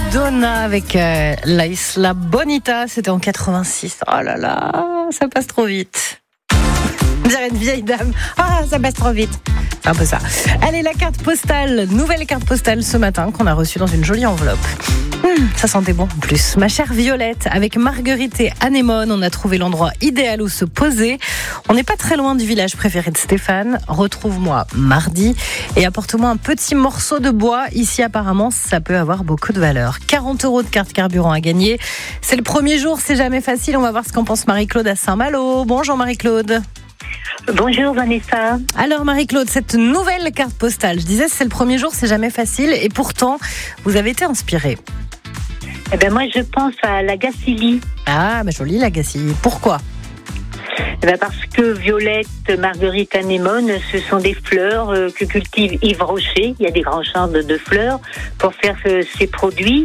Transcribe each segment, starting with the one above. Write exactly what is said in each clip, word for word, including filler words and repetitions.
Madonna avec euh, La Isla Bonita, c'était en quatre-vingt-six. Oh là là, ça passe trop vite. On dirait une vieille dame. Ah, ça passe trop vite. C'est un peu ça. Allez, la carte postale, nouvelle carte postale ce matin qu'on a reçue dans une jolie enveloppe. Hum, ça sentait bon en plus. Ma chère Violette, avec Marguerite et Anémone, on a trouvé l'endroit idéal où se poser. On n'est pas très loin du village préféré de Stéphane. Retrouve-moi mardi et apporte-moi un petit morceau de bois. Ici, apparemment, ça peut avoir beaucoup de valeur. quarante euros de carte carburant à gagner. C'est le premier jour, c'est jamais facile. On va voir ce qu'en pense Marie-Claude à Saint-Malo. Bonjour Marie-Claude. Bonjour Vanessa. Alors Marie-Claude, cette nouvelle carte postale, je disais c'est le premier jour, c'est jamais facile et pourtant vous avez été inspirée. Eh ben moi je pense à la Gacilly. Ah, bah joli la Gacilly. Pourquoi ? Eh ben parce que Violette, Marguerite, Anémone, ce sont des fleurs euh, que cultive Yves Rocher. Il y a des grands champs de, de fleurs pour faire ce, ces produits.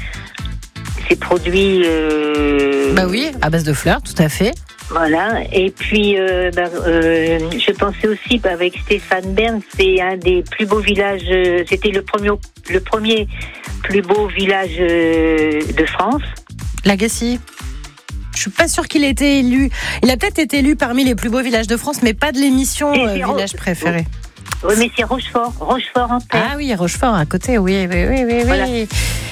Ces produits... Euh... Bah oui, à base de fleurs, tout à fait. Voilà, et puis euh, bah, euh, je pensais aussi bah, avec Stéphane Bern, c'est un des plus beaux villages, euh, c'était le premier, le premier plus beau village euh, de France. La Gacilly. Je suis pas sûre qu'il ait été élu. Il a peut-être été élu parmi les plus beaux villages de France, mais pas de l'émission euh, Village Ro- préféré. Oui, mais c'est Rochefort, Rochefort en terre. Ah oui, Rochefort à côté, oui, oui, oui, oui. Voilà. oui.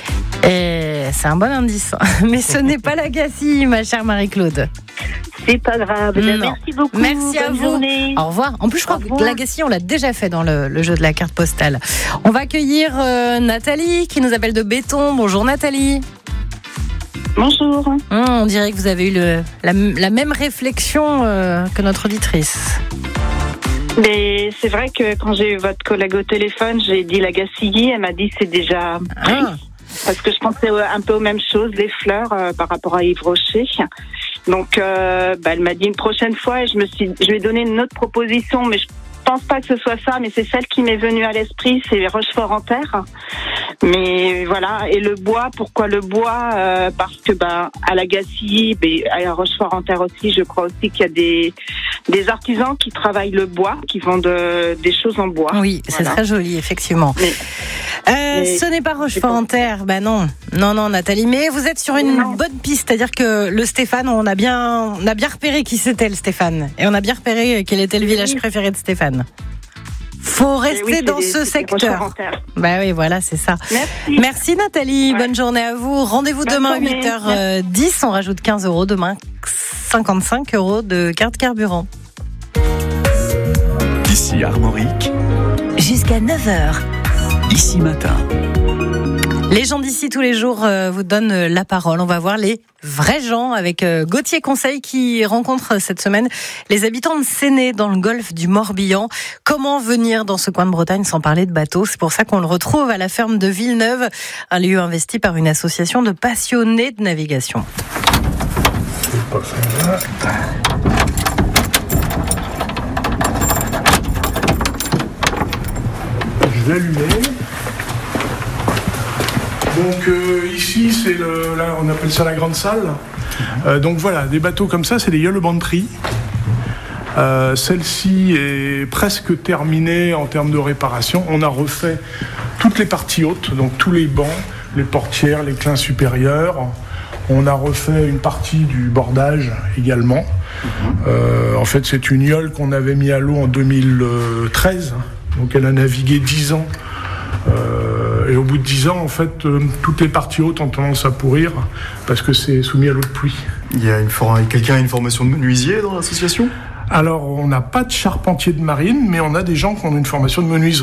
Et c'est un bon indice, mais ce n'est pas la Gacilly, ma chère Marie-Claude. C'est pas grave. Non. Merci beaucoup. Merci à Bonne vous. journée. Au revoir. En plus, je crois Au que revoir. la Gacilly, on l'a déjà fait dans le, le jeu de la carte postale. On va accueillir euh, Nathalie qui nous appelle de Béton. Bonjour Nathalie. Bonjour. Hum, on dirait que vous avez eu le, la, la même réflexion euh, que notre auditrice. Mais c'est vrai que quand j'ai eu votre collègue au téléphone, j'ai dit la Gacilly, elle m'a dit c'est déjà pris. Ah. Parce que je pensais un peu aux mêmes choses, les fleurs euh, par rapport à Yves Rocher. Donc euh, bah, elle m'a dit une prochaine fois et je me suis, je lui ai donné une autre proposition, mais je pense pas que ce soit ça, mais c'est celle qui m'est venue à l'esprit, c'est Rochefort-en-Terre. Mais voilà, et le bois, pourquoi le bois euh, Parce que bah à la Gacilly, bah, à Rochefort-en-Terre aussi, je crois aussi qu'il y a des des artisans qui travaillent le bois, qui vendent de, des choses en bois. Oui, c'est Voilà. très joli, effectivement. Mais, Euh, Mais ce n'est pas Rochefort-en-Terre, bah non, non, non, Nathalie. Mais vous êtes sur une Non. bonne piste, c'est-à-dire que le Stéphane, on a bien, on a bien repéré qui c'était le Stéphane, et on a bien repéré quel était le village Oui. préféré de Stéphane. Faut rester oui, c'est dans des- ce c'est des secteur. Rochefort-en-Terre. Bah oui, voilà, c'est ça. Merci. Merci Nathalie, Ouais. bonne journée à vous. Rendez-vous Bonne demain à journée. huit heures dix, on rajoute quinze euros. Demain, cinquante-cinq euros de carte carburant. Ici Armorique, Jusqu'à neuf heures. ici matin. Les gens d'ici tous les jours euh, vous donnent euh, la parole. On va voir les vrais gens avec euh, Gauthier Conseil qui rencontre cette semaine les habitants de Séné dans le golfe du Morbihan. Comment venir dans ce coin de Bretagne sans parler de bateau ? C'est pour ça qu'on le retrouve à la ferme de Villeneuve, un lieu investi par une association de passionnés de navigation. Je vais allumer. Donc euh, ici, c'est le, là, on appelle ça la grande salle. Euh, donc voilà, des bateaux comme ça, c'est des Yellow Bantry. Euh, celle-ci est presque terminée en termes de réparation. On a refait toutes les parties hautes, donc tous les bancs, les portières, les clins supérieurs. On a refait une partie du bordage également. Euh, en fait, c'est une yole qu'on avait mis à l'eau en deux mille treize. Donc elle a navigué dix ans. Euh, et au bout de dix ans, en fait, euh, toutes les parties hautes ont tendance à pourrir parce que c'est soumis à l'eau de pluie. Il y a une for- quelqu'un a une formation de menuisier dans l'association ? Alors, on n'a pas de charpentier de marine, mais on a des gens qui ont une formation de menuiserie.